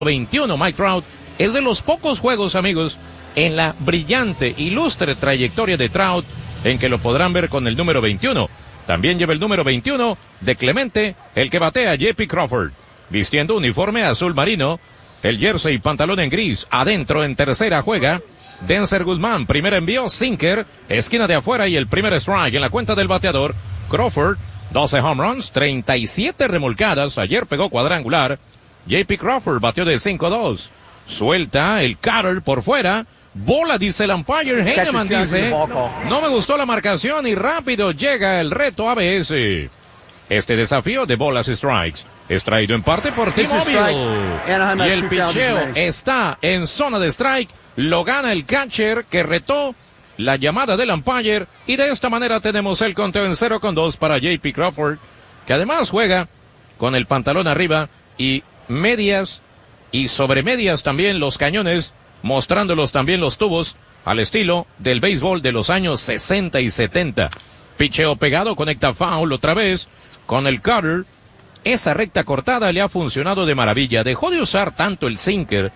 21. Mike Trout es de los pocos juegos, amigos, en la brillante, ilustre trayectoria de Trout, en que lo podrán ver con el número 21. También lleva el número 21 de Clemente, el que batea J.P. Crawford. Vistiendo uniforme azul marino, el jersey y pantalón en gris. Adentro en tercera juega Denzer Guzmán. Primer envío, sinker, esquina de afuera y el primer strike en la cuenta del bateador. Crawford, 12 home runs, 37 remolcadas. Ayer pegó cuadrangular. J.P. Crawford batió de 5-2. Suelta el cutter por fuera. Bola, dice el umpire. Heinemann dice, no me gustó la marcación y rápido llega el reto ABS. Este desafío de bolas strikes es traído en parte por T-Mobile. Y el picheo está en zona de strike. Lo gana el catcher que retó la llamada del umpire. Y de esta manera tenemos el conteo en 0-2 para J.P. Crawford, que además juega con el pantalón arriba y medias y sobre medias también los cañones, mostrándolos también los tubos al estilo del béisbol de los años 60 y 70. Picheo pegado, conecta foul otra vez con el cutter. Esa recta cortada le ha funcionado de maravilla. Dejó de usar tanto el sinker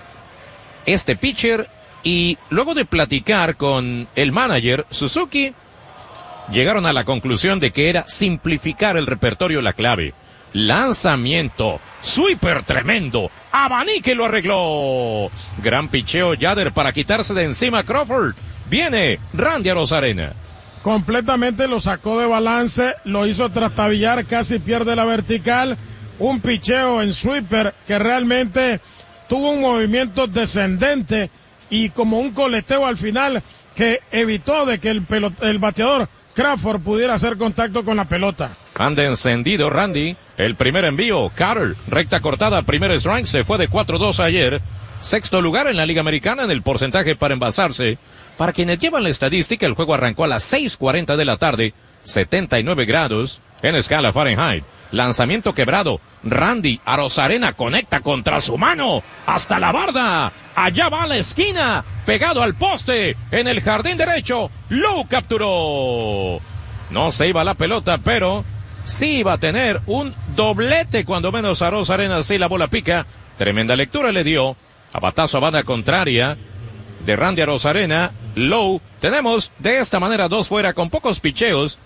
este pitcher, y luego de platicar con el manager Suzuki, llegaron a la conclusión de que era simplificar el repertorio la clave. Lanzamiento, sweeper tremendo, abanique lo arregló. Gran picheo Yader para quitarse de encima a Crawford. Viene Randy Arozarena. Completamente lo sacó de balance, lo hizo trastabillar, casi pierde la vertical. Un picheo en sweeper que realmente tuvo un movimiento descendente y como un coleteo al final que evitó de que el bateador Crawford pudiera hacer contacto con la pelota. Anda encendido Randy. El primer envío, Carter, recta cortada, primer strike, se fue de 4-2 ayer. Sexto lugar en la Liga Americana en el porcentaje para envasarse. Para quienes llevan la estadística, el juego arrancó a las 6:40 de la tarde, 79 grados en escala Fahrenheit. Lanzamiento quebrado. Randy Arozarena conecta contra su mano hasta la barda. Allá va a la esquina, pegado al poste en el jardín derecho. Lowe capturó. No se iba la pelota, pero sí iba a tener un doblete cuando menos Arozarena. Sí, la bola pica. Tremenda lectura le dio. A batazo a banda contraria de Randy Arozarena. Lowe. Tenemos de esta manera dos fuera con pocos picheos.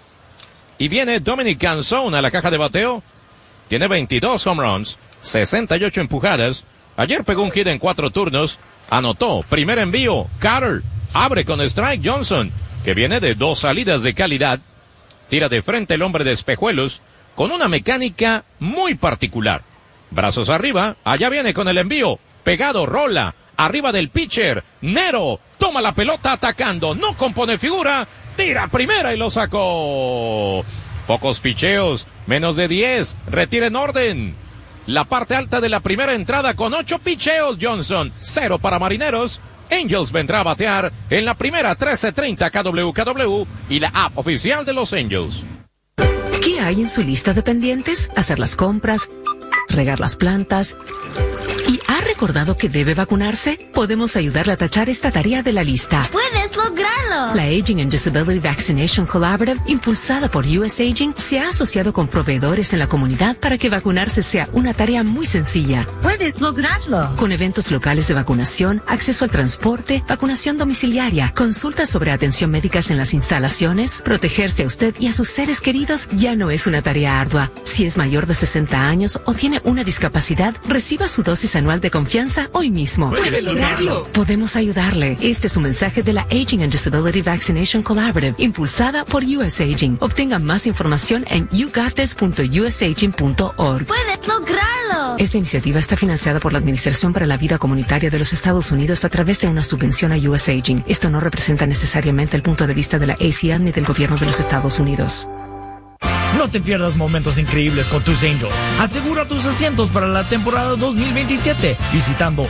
Y viene Dominic Canzone a la caja de bateo. Tiene 22 home runs, 68 empujadas. Ayer pegó un hit en 4 turnos. Anotó. Primer envío. Carter. Abre con strike Johnson, que viene de 2 salidas de calidad. Tira de frente el hombre de espejuelos con una mecánica muy particular. Brazos arriba. Allá viene con el envío. Pegado, rola. Arriba del pitcher. Nero. Toma la pelota atacando. No compone figura. Tira primera y lo sacó. Pocos picheos, menos de 10. Retira en orden. La parte alta de la primera entrada con 8 picheos. Johnson, 0 para Marineros. Angels vendrá a batear en la primera 13:30 KWKW y la app oficial de los Angels. ¿Qué hay en su lista de pendientes? Hacer las compras, regar las plantas. ¿Y ha recordado que debe vacunarse? Podemos ayudarle a tachar esta tarea de la lista. ¡Puedes lograrlo! La Aging and Disability Vaccination Collaborative, impulsada por US Aging, se ha asociado con proveedores en la comunidad para que vacunarse sea una tarea muy sencilla. ¡Puedes lograrlo! Con eventos locales de vacunación, acceso al transporte, vacunación domiciliaria, consultas sobre atención médicas en las instalaciones, protegerse a usted y a sus seres queridos ya no es una tarea ardua. Si es mayor de 60 años o tiene una discapacidad, reciba su dosis anual de confianza hoy mismo. ¡Puede lograrlo! Podemos ayudarle. Este es un mensaje de la Aging and Disability Vaccination Collaborative, impulsada por US Aging. Obtenga más información en yougottes.usaging.org. ¡Puedes lograrlo! Esta iniciativa está financiada por la Administración para la Vida Comunitaria de los Estados Unidos a través de una subvención a US Aging. Esto no representa necesariamente el punto de vista de la ACL ni del gobierno de los Estados Unidos. No te pierdas momentos increíbles con tus Angels. Asegura tus asientos para la temporada 2027 visitando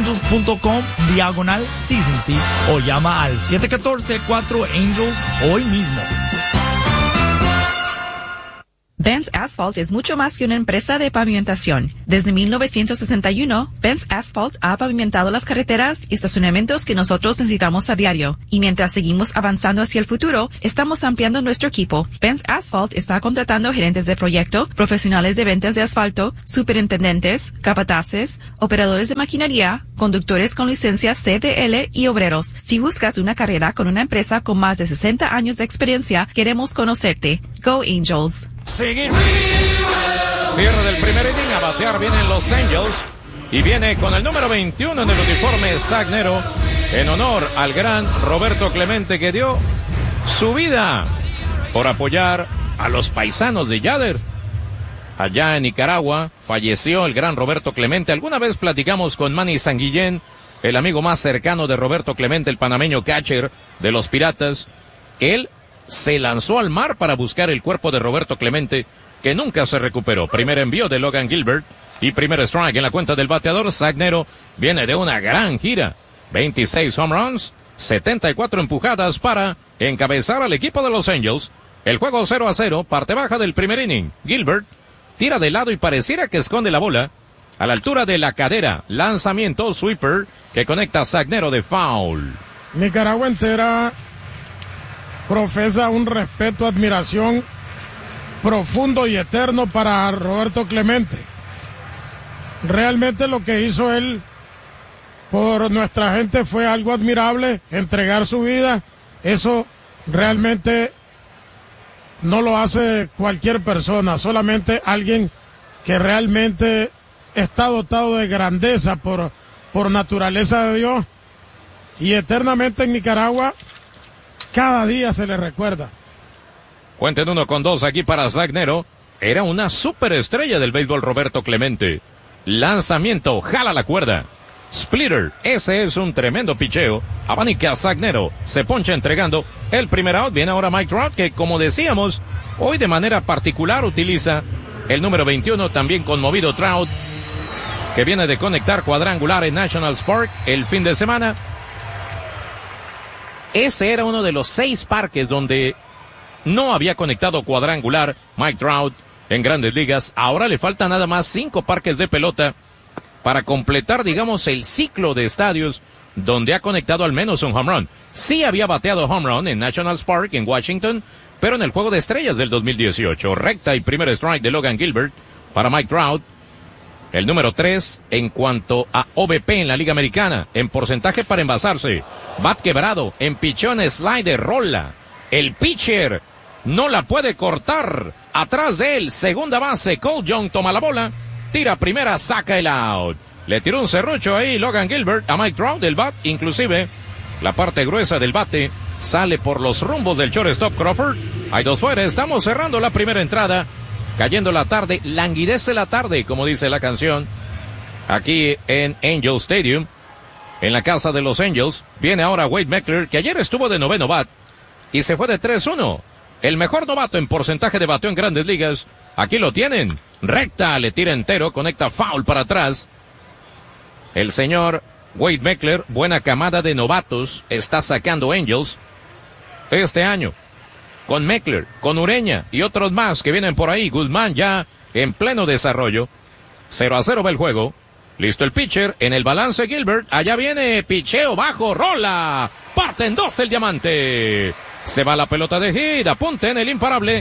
angels.com/season seat o llama al 714-4 Angels hoy mismo. Benz Asphalt es mucho más que una empresa de pavimentación. Desde 1961, Benz Asphalt ha pavimentado las carreteras y estacionamientos que nosotros necesitamos a diario. Y mientras seguimos avanzando hacia el futuro, estamos ampliando nuestro equipo. Benz Asphalt está contratando gerentes de proyecto, profesionales de ventas de asfalto, superintendentes, capataces, operadores de maquinaria, conductores con licencia CDL y obreros. Si buscas una carrera con una empresa con más de 60 años de experiencia, queremos conocerte. Go Angels. Seguir. Cierre del primer inning, a batear vienen los Angels y viene con el número 21 en el uniforme Zach Nero en honor al gran Roberto Clemente, que dio su vida por apoyar a los paisanos de Yader. Allá en Nicaragua falleció el gran Roberto Clemente. Alguna vez platicamos con Manny Sanguillén, el amigo más cercano de Roberto Clemente, el panameño catcher de los Piratas. Él se lanzó al mar para buscar el cuerpo de Roberto Clemente, que nunca se recuperó. Primer envío de Logan Gilbert y primer strike en la cuenta del bateador. Zach Nero viene de una gran gira. 26 home runs, 74 empujadas para encabezar al equipo de los Angels. El juego 0-0, parte baja del primer inning. Gilbert tira de lado y pareciera que esconde la bola a la altura de la cadera. Lanzamiento, sweeper, que conecta a Zach Nero de foul. Nicaragua entera profesa un respeto, admiración profundo y eterno para Roberto Clemente. Realmente lo que hizo él por nuestra gente fue algo admirable, entregar su vida. Eso realmente no lo hace cualquier persona, solamente alguien que realmente está dotado de grandeza por naturaleza de Dios, y eternamente en Nicaragua cada día se le recuerda. Cuenten 1-2 aquí para Zach Nero. Era una superestrella del béisbol Roberto Clemente. Lanzamiento, jala la cuerda. Splitter, ese es un tremendo picheo. Abanica a Zach Nero, se poncha entregando el primer out. Viene ahora Mike Trout, que como decíamos, hoy de manera particular utiliza el número 21, también conmovido Trout, que viene de conectar cuadrangular en Nationals Park el fin de semana. Ese era uno de los 6 parques donde no había conectado cuadrangular Mike Trout en Grandes Ligas. Ahora le faltan nada más 5 parques de pelota para completar, digamos, el ciclo de estadios donde ha conectado al menos un home run. Sí había bateado home run en Nationals Park en Washington, pero en el Juego de Estrellas del 2018. Recta y primer strike de Logan Gilbert para Mike Trout. El número 3 en cuanto a OBP en la Liga Americana, en porcentaje para envasarse. Bat quebrado, en pichón, slider, rola. El pitcher no la puede cortar. Atrás de él, segunda base, Cole Young toma la bola, tira primera, saca el out. Le tiró un serrucho ahí Logan Gilbert a Mike Trout. El bat, inclusive, la parte gruesa del bate sale por los rumbos del shortstop Crawford. Hay 2 fuera, estamos cerrando la primera entrada. Cayendo la tarde, languidece la tarde, como dice la canción, aquí en Angel Stadium, en la casa de los Angels. Viene ahora Wade Meckler, que ayer estuvo de noveno bat y se fue de 3-1. El mejor novato en porcentaje de bateo en Grandes Ligas. Aquí lo tienen. Recta, le tira entero, conecta foul para atrás. El señor Wade Meckler, buena camada de novatos, está sacando Angels este año. Con Meckler, con Ureña y otros más que vienen por ahí. Guzmán ya en pleno desarrollo. 0-0 va el juego. Listo el pitcher, en el balance Gilbert. Allá viene, picheo bajo, rola. Parte en 2 el diamante. Se va la pelota de hit, apunte en el imparable.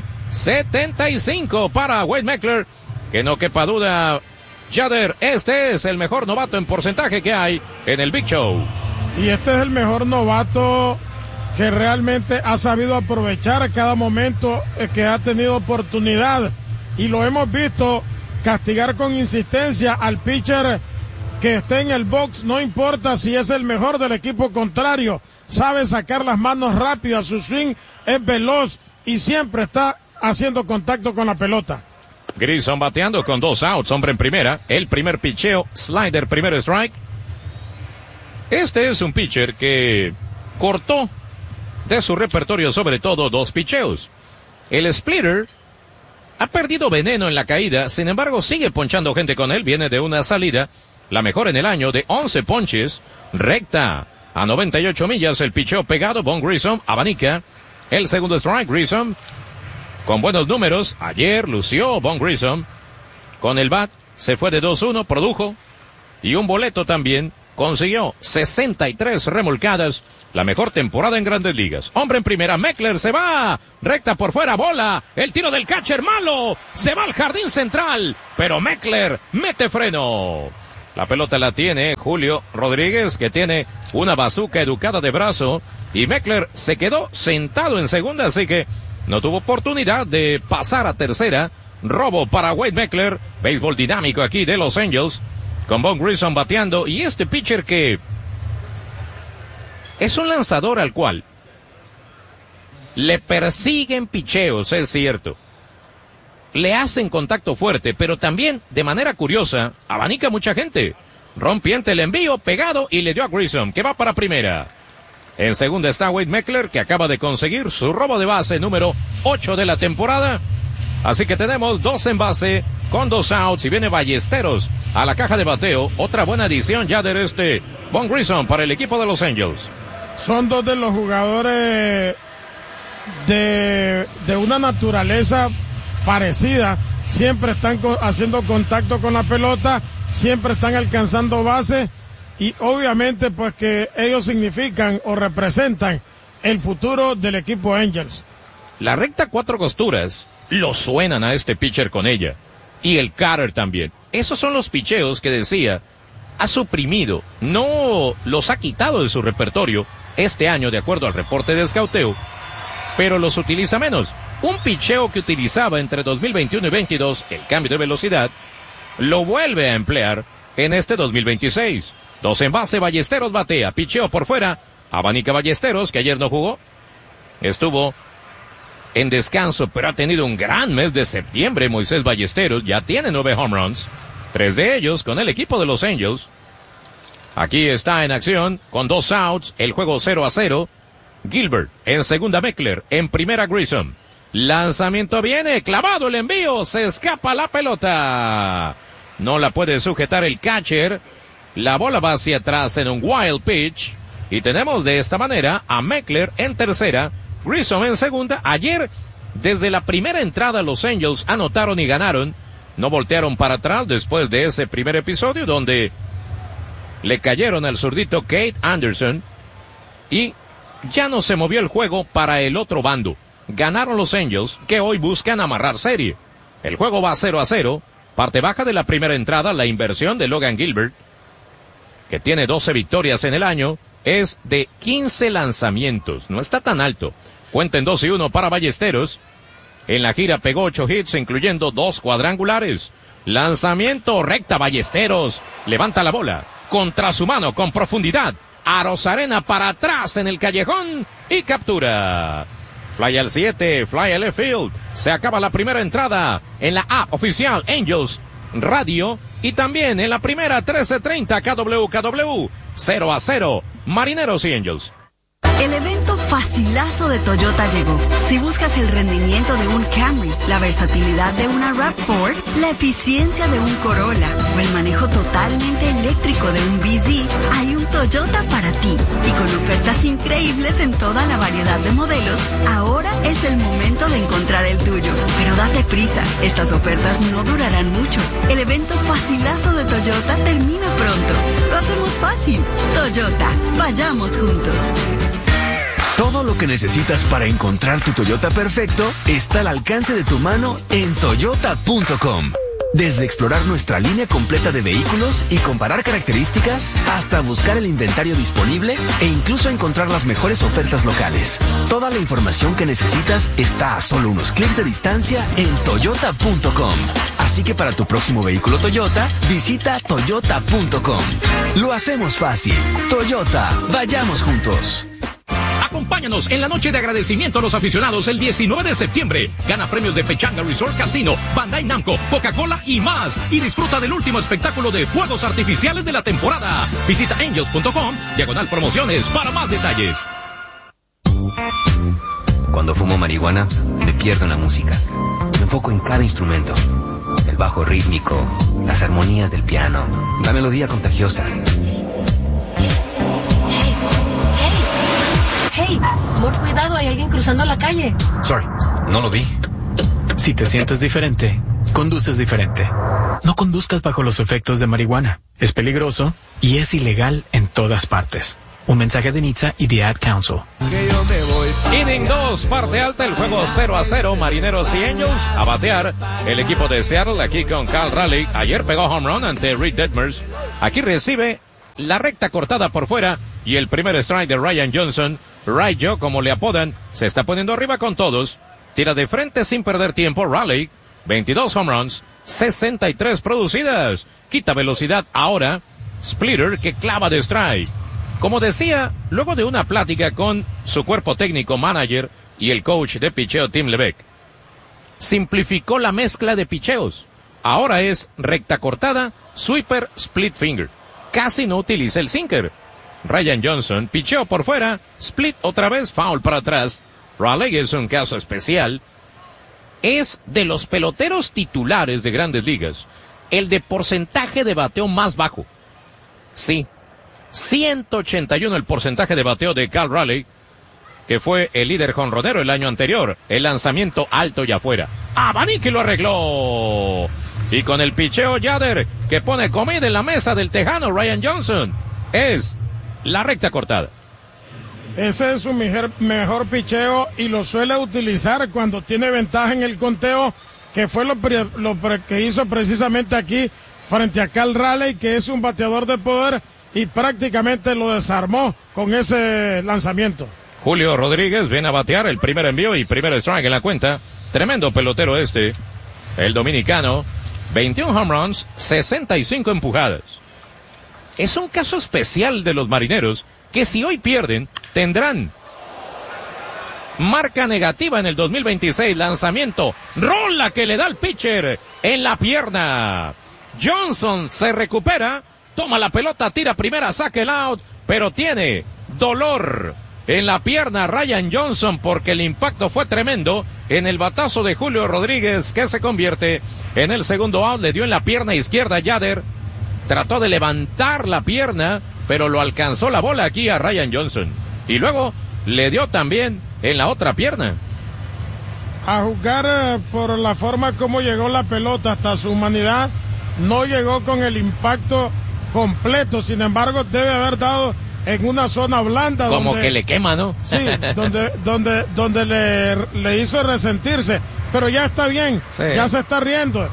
75 para Wade Meckler. Que no quepa duda, Yader, este es el mejor novato en porcentaje que hay en el Big Show. Y este es el mejor novato que realmente ha sabido aprovechar cada momento que ha tenido oportunidad, y lo hemos visto castigar con insistencia al pitcher que esté en el box, no importa si es el mejor del equipo contrario, sabe sacar las manos rápidas, su swing es veloz y siempre está haciendo contacto con la pelota. Grissom bateando con 2 outs, hombre en primera, el primer picheo, slider, primer strike. Este es un pitcher que cortó de su repertorio sobre todo 2 picheos. El splitter ha perdido veneno en la caída, sin embargo sigue ponchando gente con él, viene de una salida, la mejor en el año, de 11 ponches, recta a 98 millas, el picheo pegado, Von Grissom, abanica, el segundo strike, Grissom con buenos números. Ayer lució Von Grissom. Con el bat se fue de 2-1, produjo. Y un boleto también. Consiguió 63 remolcadas. La mejor temporada en Grandes Ligas. Hombre en primera, Meckler se va. Recta por fuera, bola. El tiro del catcher, malo. Se va al jardín central. Pero Meckler mete freno. La pelota la tiene Julio Rodríguez, que tiene una bazuca educada de brazo. Y Meckler se quedó sentado en segunda, así que no tuvo oportunidad de pasar a tercera. Robo para Wade Meckler. Béisbol dinámico aquí de Los Angels. Con Von Grissom bateando. Y este pitcher que es un lanzador al cual le persiguen picheos, es cierto. Le hacen contacto fuerte, pero también, de manera curiosa, abanica mucha gente. Rompiente el envío, pegado, y le dio a Grissom, que va para primera. En segunda está Wade Meckler, que acaba de conseguir su robo de base número 8 de la temporada. Así que tenemos 2 en base, con 2 outs, y viene Ballesteros a la caja de bateo. Otra buena adición ya de Von Grissom para el equipo de Los Angels. Son 2 de los jugadores de una naturaleza parecida. Siempre están haciendo contacto con la pelota, siempre están alcanzando base, y obviamente pues que ellos significan o representan el futuro del equipo Angels. La recta 4 costuras lo suenan a este pitcher con ella. Y el cutter también. Esos son los picheos que decía, ha suprimido, no los ha quitado de su repertorio este año de acuerdo al reporte de escauteo, pero los utiliza menos. Un picheo que utilizaba entre 2021 y 2022, el cambio de velocidad, lo vuelve a emplear en este 2026. 2 en base, Ballesteros batea, picheo por fuera, abanica Ballesteros, que ayer no jugó, estuvo en descanso, pero ha tenido un gran mes de septiembre. Moisés Ballesteros ya tiene 9 home runs, 3 de ellos con el equipo de Los Angels. Aquí está en acción, con 2 outs, el juego 0-0. Gilbert, en segunda Meckler, en primera Grissom. Lanzamiento viene, clavado el envío, se escapa la pelota. No la puede sujetar el catcher. La bola va hacia atrás en un wild pitch. Y tenemos de esta manera a Meckler en tercera, Grissom en segunda. Ayer, desde la primera entrada, los Angels anotaron y ganaron. No voltearon para atrás después de ese primer episodio donde le cayeron al zurdito Kate Anderson. Y ya no se movió el juego para el otro bando. Ganaron los Angels, que hoy buscan amarrar serie. El juego va 0-0. Parte baja de la primera entrada, la inversión de Logan Gilbert, que tiene 12 victorias en el año, es de 15 lanzamientos. No está tan alto. Cuenta en 2-1 para Ballesteros. En la gira pegó 8 hits, incluyendo 2 cuadrangulares. Lanzamiento recta, Ballesteros. Levanta la bola contra su mano con profundidad. Arozarena para atrás en el callejón y captura. Fly al 7, fly al left field. Se acaba la primera entrada en la app oficial Angels Radio y también en la primera 13:30 KWKW. 0-0, Marineros y Angels. El evento facilazo de Toyota llegó. Si buscas el rendimiento de un Camry, la versatilidad de una RAV4, la eficiencia de un Corolla o el manejo totalmente eléctrico de un BZ, hay un Toyota para ti. Y con ofertas increíbles en toda la variedad de modelos, ahora es el momento de encontrar el tuyo. Pero date prisa, estas ofertas no durarán mucho. El evento facilazo de Toyota termina pronto. Lo hacemos fácil. Toyota, vayamos juntos. Todo lo que necesitas para encontrar tu Toyota perfecto está al alcance de tu mano en Toyota.com. Desde explorar nuestra línea completa de vehículos y comparar características, hasta buscar el inventario disponible e incluso encontrar las mejores ofertas locales. Toda la información que necesitas está a solo unos clics de distancia en Toyota.com. Así que para tu próximo vehículo Toyota, visita Toyota.com. Lo hacemos fácil. Toyota, vayamos juntos. Acompáñanos en la noche de agradecimiento a los aficionados el 19 de septiembre. Gana premios de Pechanga Resort Casino, Bandai Namco, Coca-Cola y más. Y disfruta del último espectáculo de fuegos artificiales de la temporada. Visita angels.com/promociones para más detalles. Cuando fumo marihuana, me pierdo en la música. Me enfoco en cada instrumento. El bajo rítmico, las armonías del piano, la melodía contagiosa. Hey, por cuidado, hay alguien cruzando la calle. Sorry, no lo vi. Si te sientes diferente, conduces diferente. No conduzcas bajo los efectos de marihuana. Es peligroso y es ilegal en todas partes. Un mensaje de NHTSA y The Ad Council. Inning 2, parte alta, el juego 0-0, Marineros y Angels a batear. El equipo de Seattle aquí con Cal Raleigh. Ayer pegó home run ante Reed Detmers. Aquí recibe la recta cortada por fuera y el primer strike de Ryan Johnson. Right Joe, como le apodan, se está poniendo arriba con todos. Tira de frente sin perder tiempo. Raleigh, 22 home runs, 63 producidas. Quita velocidad ahora. Splitter que clava de strike. Como decía, luego de una plática con su cuerpo técnico, manager y el coach de picheo Tim Lebeck, simplificó la mezcla de picheos. Ahora es recta cortada, sweeper, split finger. Casi no utiliza el sinker. Ryan Johnson picheó por fuera, split otra vez, foul para atrás. Raleigh es un caso especial. Es de los peloteros titulares de Grandes Ligas el de porcentaje de bateo más bajo. Sí. 181 el porcentaje de bateo de Cal Raleigh, que fue el líder jonronero el año anterior. El lanzamiento alto y afuera. Abanique lo arregló. Y con el picheo Yader, que pone comida en la mesa del tejano Ryan Johnson. Es la recta cortada. Ese es su mejor picheo y lo suele utilizar cuando tiene ventaja en el conteo, que fue lo que hizo precisamente aquí frente a Cal Raleigh, que es un bateador de poder, y prácticamente lo desarmó con ese lanzamiento. Julio Rodríguez viene a batear el primer envío y primer strike en la cuenta. Tremendo pelotero el dominicano. 21 home runs, 65 empujadas. Es un caso especial de los Marineros, que si hoy pierden, tendrán marca negativa en el 2026. Lanzamiento, rola que le da el pitcher en la pierna. Johnson se recupera. Toma la pelota, tira primera, saca el out, pero tiene dolor en la pierna Ryan Johnson porque el impacto fue tremendo en el batazo de Julio Rodríguez, que se convierte en el segundo out. Le dio en la pierna izquierda Yader. Trató de levantar la pierna, pero lo alcanzó la bola aquí a Ryan Johnson. Y luego le dio también en la otra pierna. A jugar por la forma como llegó la pelota hasta su humanidad, no llegó con el impacto completo, sin embargo debe haber dado en una zona blanda como donde, que le quema, ¿no? Sí, donde le hizo resentirse, pero ya está bien, sí. Ya se está riendo.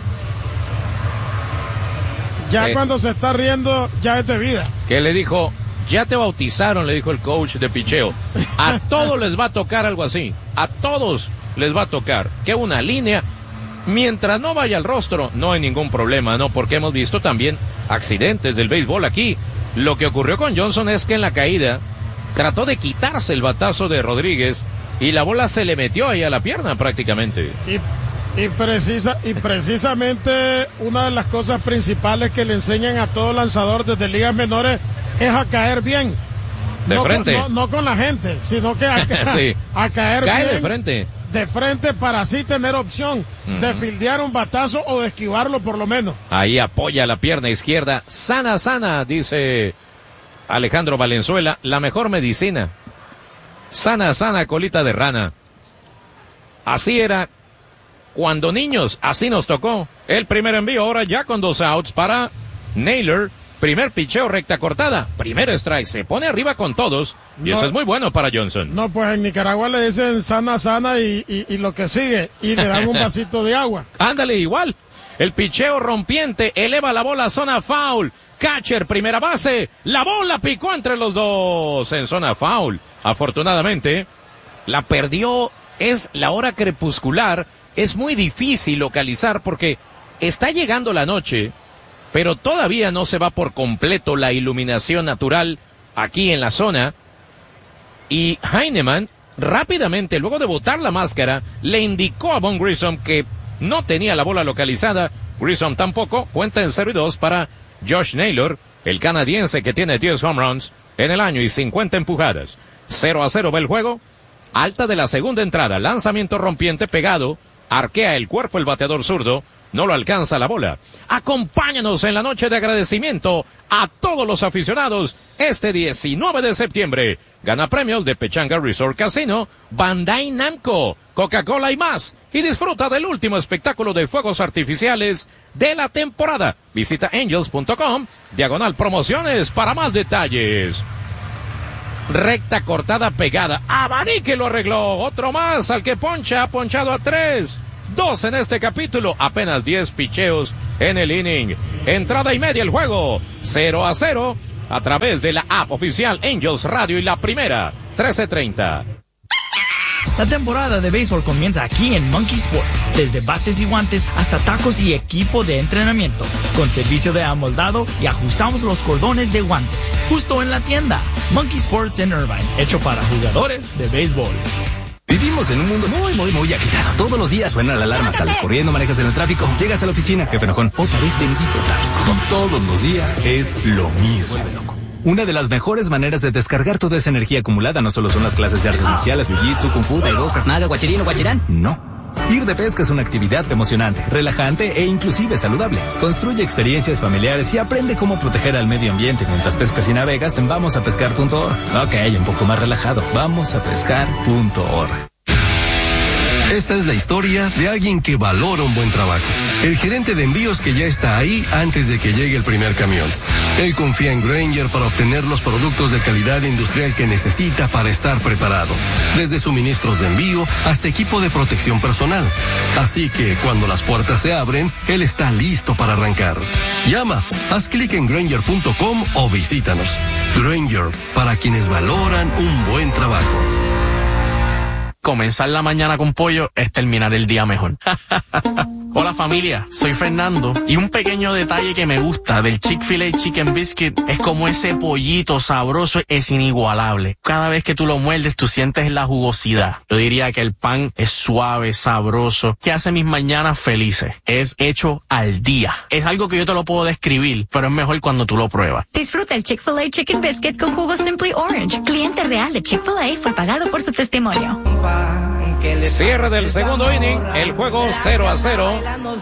Ya cuando se está riendo ya es de vida. ¿Qué le dijo? Ya te bautizaron, le dijo el coach de picheo. A todos les va a tocar algo así. A todos les va a tocar. Que una línea, mientras no vaya al rostro, no hay ningún problema, ¿no? Porque hemos visto también accidentes del béisbol aquí. Lo que ocurrió con Johnson es que en la caída trató de quitarse el batazo de Rodríguez y la bola se le metió ahí a la pierna prácticamente. Y precisamente una de las cosas principales que le enseñan a todo lanzador desde ligas menores es a caer bien. De frente. No con la gente, sino que sí. A caer Cae bien. de frente. De frente para así tener opción de fildear un batazo o de esquivarlo por lo menos. Ahí apoya la pierna izquierda. Sana, dice Alejandro Valenzuela. La mejor medicina. Sana, colita de rana. Así era cuando niños, así nos tocó. El primer envío ahora ya con 2 outs para Naylor. Primer picheo, recta cortada. Primer strike, se pone arriba con todos. Y eso es muy bueno para Johnson. No, pues en Nicaragua le dicen sana y lo que sigue. Y le dan un vasito de agua. Ándale, igual. El picheo rompiente eleva la bola a zona foul. Catcher, primera base. La bola picó entre los dos en zona foul. Afortunadamente, la perdió. Es la hora crepuscular. Es muy difícil localizar porque está llegando la noche, pero todavía no se va por completo la iluminación natural aquí en la zona. Y Heinemann rápidamente, luego de botar la máscara, le indicó a Vaughn Grissom que no tenía la bola localizada. Grissom tampoco. Cuenta en 0-2 para Josh Naylor, el canadiense que tiene 10 home runs en el año y 50 empujadas. 0-0 va el juego. Alta de la segunda entrada. Lanzamiento rompiente pegado. Arquea el cuerpo el bateador zurdo. no lo alcanza la bola. Acompáñanos en la noche de agradecimiento a todos los aficionados este 19 de septiembre. Gana premios de Pechanga Resort Casino, Bandai Namco, Coca-Cola y más. Y disfruta del último espectáculo de fuegos artificiales de la temporada. Visita angels.com/promociones para más detalles. Recta cortada pegada. Abanique lo arregló. Otro más al que poncha. Ha ponchado a 3. 2 en este capítulo. Apenas 10 picheos en el inning. Entrada y media el juego. 0-0 a través de la app oficial Angels Radio y la primera. 13:30. La temporada de béisbol comienza aquí en Monkey Sports. Desde bates y guantes hasta tacos y equipo de entrenamiento. Con servicio de amoldado y ajustamos los cordones de guantes. Justo en la tienda. Monkey Sports en Irvine. Hecho para jugadores de béisbol. Vivimos en un mundo muy agitado. Todos los días suena la alarma, sales corriendo, manejas en el tráfico, llegas a la oficina, jefe enojón, otra vez bendito tráfico. Todos los días es lo mismo. Una de las mejores maneras de descargar toda esa energía acumulada no solo son las clases de artes marciales, jiu-jitsu, kung fu, taekwondo, maga, guachirín o guachirán. No. Ir de pesca es una actividad emocionante, relajante e inclusive saludable. Construye experiencias familiares y aprende cómo proteger al medio ambiente mientras pescas y navegas en vamosapescar.org. Ok, un poco más relajado. Vamosapescar.org. Esta es la historia de alguien que valora un buen trabajo. El gerente de envíos que ya está ahí antes de que llegue el primer camión. Él confía en Grainger para obtener los productos de calidad industrial que necesita para estar preparado. Desde suministros de envío hasta equipo de protección personal. Así que cuando las puertas se abren, él está listo para arrancar. Llama, haz clic en Grainger.com o visítanos. Grainger, para quienes valoran un buen trabajo. Comenzar la mañana con pollo es terminar el día mejor. Hola familia, soy Fernando y un pequeño detalle que me gusta del Chick-fil-A Chicken Biscuit es como ese pollito sabroso es inigualable. Cada vez que tú lo muerdes tú sientes la jugosidad. Yo diría que el pan es suave, sabroso, que hace mis mañanas felices. Es hecho al día. Es algo que yo te lo puedo describir, pero es mejor cuando tú lo pruebas. Disfruta el Chick-fil-A Chicken Biscuit con jugo Simply Orange. Cliente real de Chick-fil-A fue pagado por su testimonio. Cierre del segundo inning, el juego 0-0.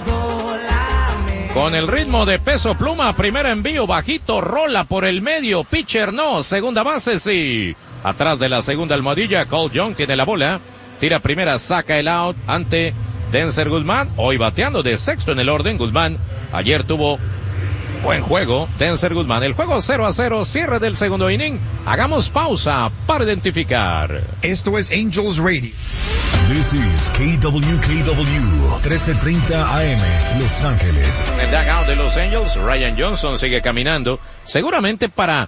Con el ritmo de Peso Pluma, primer envío bajito, rola por el medio, pitcher no, segunda base sí. Atrás de la segunda almohadilla, Cole Young tiene la bola, tira primera, saca el out ante Denzer Guzmán, hoy bateando de sexto en el orden. Guzmán ayer tuvo buen juego, Denzer Guzmán. El juego 0-0, cierre del segundo inning. Hagamos pausa para identificar. Esto es Angels Radio. This is KWKW 1330 AM, Los Ángeles. En el dugout de los Angels, Ryan Johnson sigue caminando, seguramente para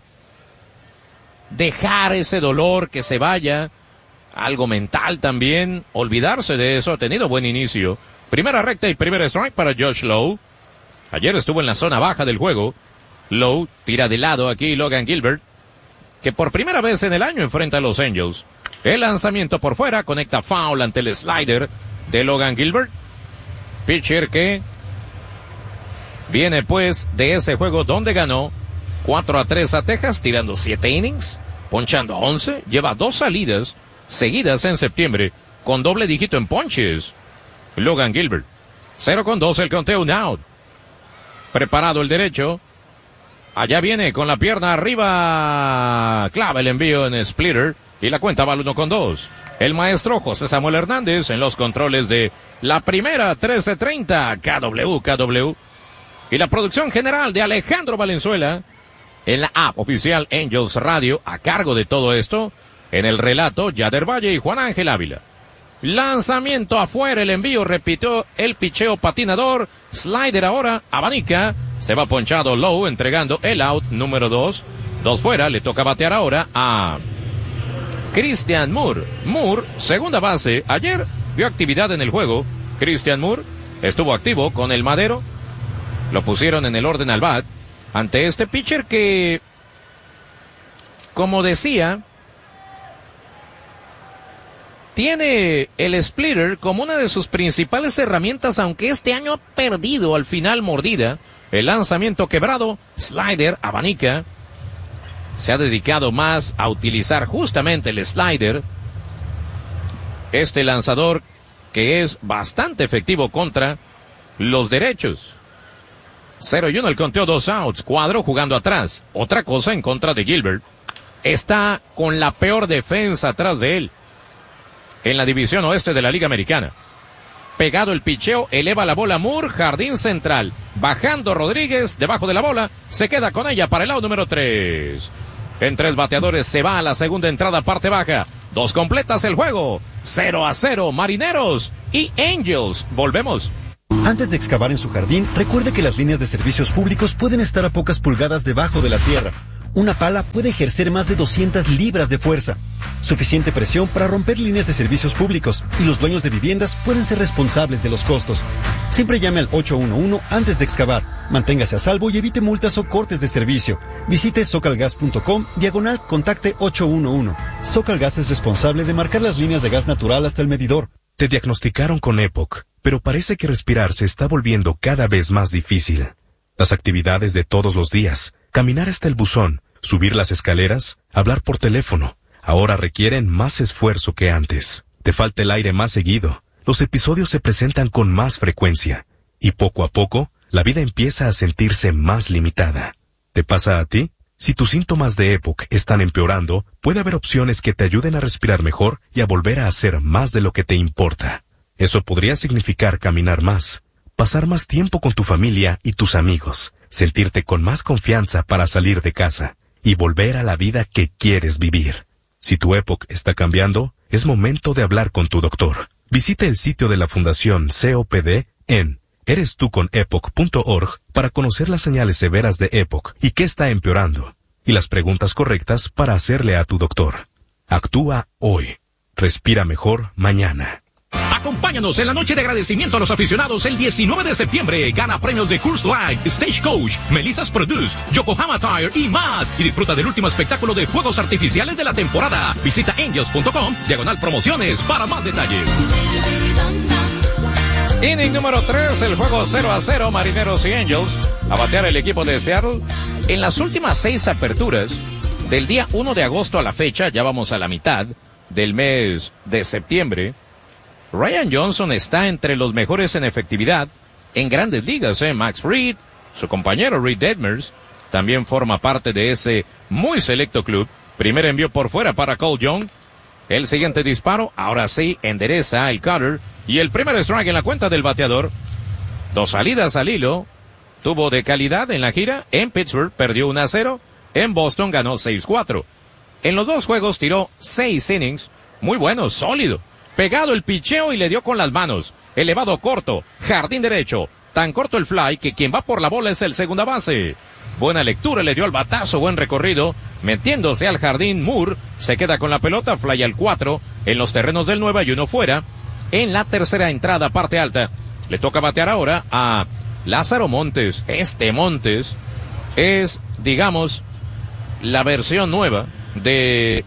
dejar ese dolor, que se vaya, algo mental también, olvidarse de eso. Ha tenido buen inicio. Primera recta y primer strike para Josh Lowe. Ayer estuvo en la zona baja del juego. Lowe tira de lado aquí Logan Gilbert, que por primera vez en el año enfrenta a los Angels. El lanzamiento por fuera, conecta foul ante el slider de Logan Gilbert. Pitcher que viene pues de ese juego donde ganó 4-3 a Texas, tirando 7 innings, ponchando 11, lleva 2 salidas seguidas en septiembre con doble dígito en ponches. Logan Gilbert, 0-2 el conteo, un out. Preparado el derecho. Allá viene con la pierna arriba. Clava el envío en splitter. Y la cuenta va al 1-2. El maestro José Samuel Hernández en los controles de la primera 1330 KWKW. Y la producción general de Alejandro Valenzuela en la app oficial Angels Radio, a cargo de todo esto. En el relato, Yader Valle y Juan Ángel Ávila. Lanzamiento afuera, el envío, repitió el picheo patinador. Slider ahora, abanica. Se va ponchado Lowe, entregando el out número 2. 2 fuera, le toca batear ahora a Christian Moore. Moore, segunda base. Ayer vio actividad en el juego. Christian Moore estuvo activo con el Madero. Lo pusieron en el orden al bat ante este pitcher que, como decía, tiene el splitter como una de sus principales herramientas, aunque este año ha perdido al final mordida. El lanzamiento quebrado, slider, abanica. Se ha dedicado más a utilizar justamente el slider. Este lanzador que es bastante efectivo contra los derechos. 0-1 el conteo, 2 outs. Cuadro jugando atrás. Otra cosa en contra de Gilbert. Está con la peor defensa atrás de él en la división oeste de la Liga Americana. Pegado el picheo, eleva la bola Moore, jardín central. Bajando Rodríguez, debajo de la bola, se queda con ella para el out número 3. En 3 bateadores se va a la segunda entrada, parte baja. 2 completas el juego. 0-0, Marineros y Angels. Volvemos. Antes de excavar en su jardín, recuerde que las líneas de servicios públicos pueden estar a pocas pulgadas debajo de la tierra. Una pala puede ejercer más de 200 libras de fuerza. Suficiente presión para romper líneas de servicios públicos, y los dueños de viviendas pueden ser responsables de los costos. Siempre llame al 811 antes de excavar. Manténgase a salvo y evite multas o cortes de servicio. Visite socalgas.com/contacte 811. Socalgas es responsable de marcar las líneas de gas natural hasta el medidor. Te diagnosticaron con EPOC, pero parece que respirar se está volviendo cada vez más difícil. Las actividades de todos los días, caminar hasta el buzón, subir las escaleras, hablar por teléfono, ahora requieren más esfuerzo que antes. Te falta el aire más seguido, los episodios se presentan con más frecuencia, y poco a poco, la vida empieza a sentirse más limitada. ¿Te pasa a ti? Si tus síntomas de EPOC están empeorando, puede haber opciones que te ayuden a respirar mejor y a volver a hacer más de lo que te importa. Eso podría significar caminar más, pasar más tiempo con tu familia y tus amigos, sentirte con más confianza para salir de casa y volver a la vida que quieres vivir. Si tu EPOC está cambiando, es momento de hablar con tu doctor. Visita el sitio de la Fundación COPD en erestuconepoc.org para conocer las señales severas de EPOC y qué está empeorando, y las preguntas correctas para hacerle a tu doctor. Actúa hoy. Respira mejor mañana. Acompáñanos en la noche de agradecimiento a los aficionados el 19 de septiembre. Gana premios de Coors Light, Stagecoach, Melissa's Produce, Yokohama Tire y más. Y disfruta del último espectáculo de fuegos artificiales de la temporada. Visita angels.com/promociones para más detalles. Inning número 3, el juego 0-0, Marineros y Angels. A batear el equipo de Seattle. En las últimas 6 aperturas, del día 1 de agosto a la fecha, ya vamos a la mitad del mes de septiembre, Ryan Johnson está entre los mejores en efectividad en grandes ligas. Max Fried, su compañero Reed Detmers, también forma parte de ese muy selecto club. Primer envío por fuera para Cole Young. El siguiente disparo, ahora sí, endereza el cutter. Y el primer strike en la cuenta del bateador. 2 salidas al hilo. Tuvo de calidad en la gira. En Pittsburgh perdió 1-0. En Boston ganó 6-4. En los 2 juegos tiró 6 innings. Muy bueno, sólido. Pegado el picheo y le dio con las manos. Elevado corto, jardín derecho. Tan corto el fly que quien va por la bola es el segunda base. Buena lectura, le dio al batazo, buen recorrido. Metiéndose al jardín, Moore se queda con la pelota, fly al 4. En los terrenos del 9 y 1 fuera. En la tercera entrada, parte alta. Le toca batear ahora a Lázaro Montes. Este Montes es, digamos, la versión nueva de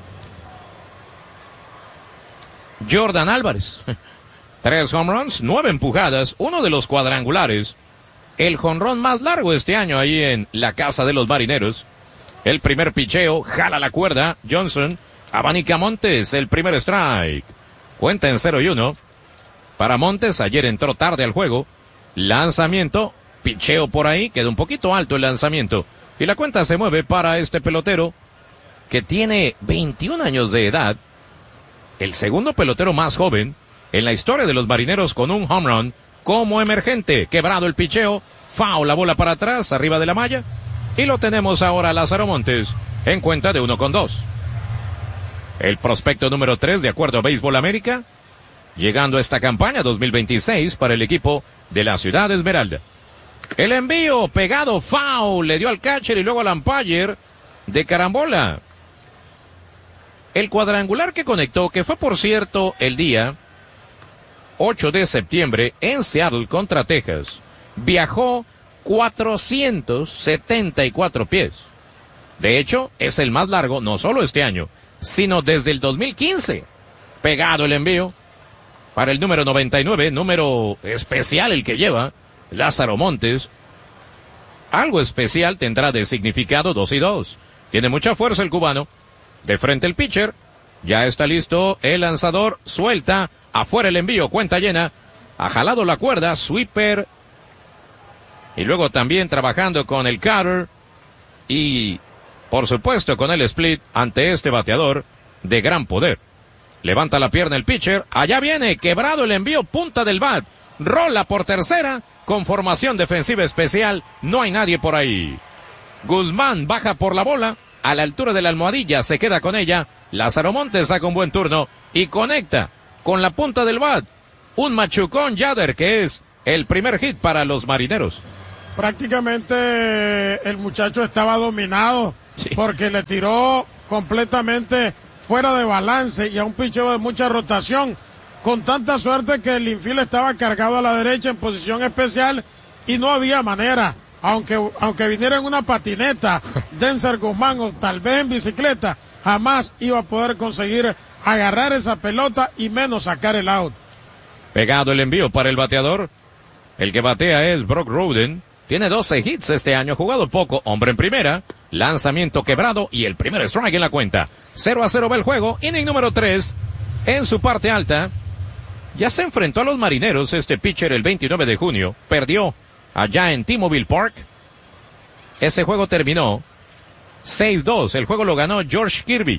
Jordan Álvarez. 3 home runs, 9 empujadas, 1 de los cuadrangulares. El jonrón más largo este año ahí en la casa de los Marineros. El primer picheo, jala la cuerda, Johnson, abanica Montes, el primer strike. Cuenta en 0-1. Para Montes, ayer entró tarde al juego. Lanzamiento, picheo por ahí, queda un poquito alto el lanzamiento. Y la cuenta se mueve para este pelotero que tiene 21 años de edad. El segundo pelotero más joven en la historia de los Marineros con un home run como emergente. Quebrado el picheo, foul, la bola para atrás, arriba de la malla. Y lo tenemos ahora Lázaro Montes en cuenta de 1-2. El prospecto número 3 de acuerdo a Béisbol América, llegando a esta campaña 2026 para el equipo de la Ciudad Esmeralda. El envío pegado, foul, le dio al catcher y luego al umpire de carambola. El cuadrangular que conectó, que fue por cierto el día 8 de septiembre en Seattle contra Texas, viajó 474 pies. De hecho, es el más largo, no solo este año, sino desde el 2015. Pegado el envío para el número 99, número especial el que lleva Lázaro Montes. Algo especial tendrá de significado 2-2. Tiene mucha fuerza el cubano. De frente el pitcher. Ya está listo el lanzador. Suelta. Afuera el envío. Cuenta llena. ha jalado la cuerda, sweeper, y luego también trabajando con el cutter, y por supuesto con el split ante este bateador de gran poder. Levanta la pierna el pitcher, allá viene, quebrado el envío, punta del bat, rola por tercera, con formación defensiva especial, no hay nadie por ahí. Guzmán baja por la bola, a la altura de la almohadilla, se queda con ella, Lázaro Montes saca un buen turno, y conecta con la punta del bat, un machucón Yader, que es el primer hit para los Marineros. Prácticamente el muchacho estaba dominado, porque le tiró completamente fuera de balance y a un picheo de mucha rotación, con tanta suerte que el infield estaba cargado a la derecha en posición especial y no había manera, aunque viniera en una patineta, Denzer Guzmán, o tal vez en bicicleta, jamás iba a poder conseguir agarrar esa pelota y menos sacar el out. Pegado el envío para el bateador, el que batea es Brock Roden, tiene 12 hits este año, jugado poco, hombre en primera, lanzamiento quebrado y el primer strike en la cuenta. 0-0 va el juego, inning número 3, en su parte alta. Ya se enfrentó a los Marineros este pitcher el 29 de junio, perdió allá en T-Mobile Park. Ese juego terminó 6-2, el juego lo ganó George Kirby.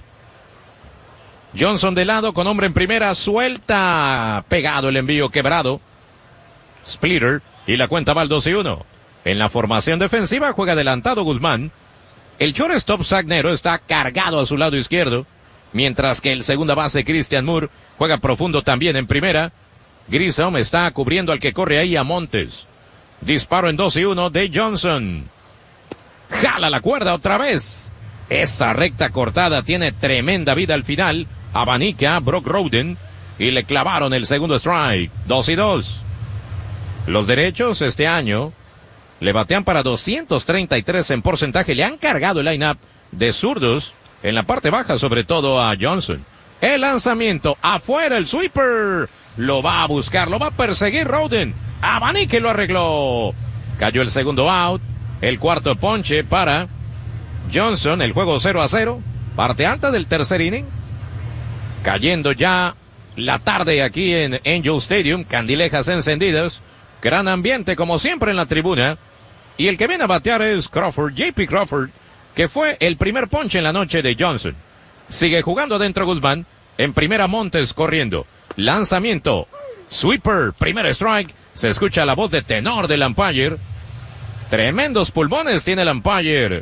Johnson de lado con hombre en primera, suelta, pegado el envío quebrado. Splitter y la cuenta va al 2-1. En la formación defensiva juega adelantado Guzmán. El shortstop Sagnero está cargado a su lado izquierdo, mientras que el segunda base Christian Moore juega profundo también en primera. Grissom está cubriendo al que corre ahí a Montes. Disparo en 2-1 de Johnson. Jala la cuerda otra vez. Esa recta cortada tiene tremenda vida al final. Abanica a Brock Roden y le clavaron el segundo strike. 2-2. Los derechos este año le batean para 233 en porcentaje. Le han cargado el line-up de zurdos en la parte baja, sobre todo a Johnson. El lanzamiento afuera, el sweeper. Lo va a buscar, lo va a perseguir Roden. Abanique lo arregló. Cayó el segundo out. El cuarto ponche para Johnson. El juego 0-0. Parte alta del tercer inning. Cayendo ya la tarde aquí en Angel Stadium. Candilejas encendidas. Gran ambiente como siempre en la tribuna. Y el que viene a batear es Crawford, JP Crawford, que fue el primer ponche en la noche de Johnson. Sigue jugando adentro Guzmán. En primera Montes corriendo. Lanzamiento. Sweeper. Primer strike. Se escucha la voz de tenor del umpire. Tremendos pulmones tiene el umpire.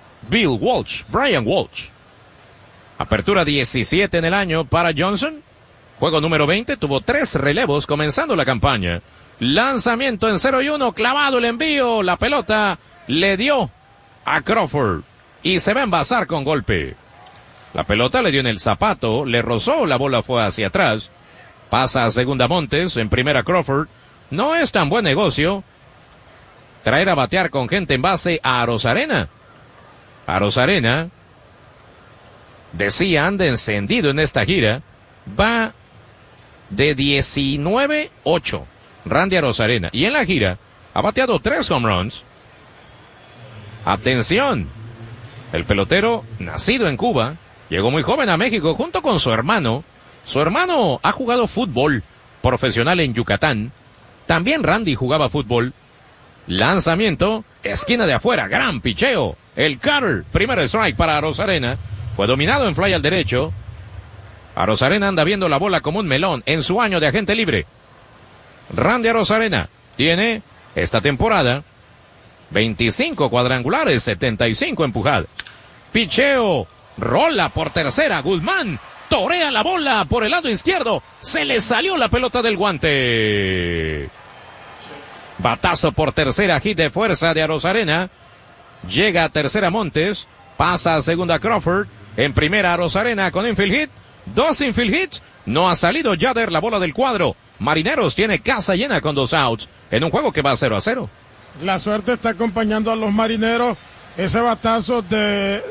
Brian Walsh. Apertura 17 en el año para Johnson. Juego número 20. Tuvo 3 relevos comenzando la campaña. Lanzamiento en 0-1. Clavado el envío. La pelota le dio a Crawford. Y se va a envasar con golpe. La pelota le dio en el zapato. Le rozó. La bola fue hacia atrás. Pasa a segunda Montes. En primera Crawford. No es tan buen negocio traer a batear con gente en base a Arozarena. Arozarena, decía, anda encendido en esta gira. Va de 19-8. Randy Arozarena. Y en la gira ha bateado 3 home runs. Atención. El pelotero, nacido en Cuba, llegó muy joven a México junto con su hermano. Su hermano ha jugado fútbol profesional en Yucatán. También Randy jugaba fútbol. Lanzamiento, esquina de afuera, gran picheo. El cutter, primer strike para Arozarena. Fue dominado en fly al derecho. Arozarena anda viendo la bola como un melón en su año de agente libre. Randy Arozarena tiene esta temporada 25 cuadrangulares, 75 empujadas. Picheo, rola por tercera, Guzmán torea la bola por el lado izquierdo. Se le salió la pelota del guante. Batazo por tercera, hit de fuerza de Arozarena. Llega a tercera Montes. Pasa a segunda Crawford. En primera Arozarena con infield hit. 2 infield hits. No ha salido Yader, la bola del cuadro. Marineros tiene casa llena con 2 outs. En un juego que va 0-0. La suerte está acompañando a los Marineros. Ese batazo de